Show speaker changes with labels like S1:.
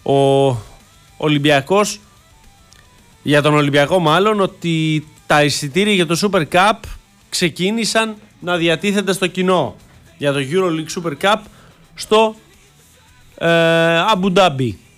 S1: ο Ολυμπιακός, για τον Ολυμπιακό μάλλον, ότι τα εισιτήρια για το Super Cup ξεκίνησαν να διατίθεται στο κοινό για το EuroLeague Super Cup στο Αμπου Ντάμπι.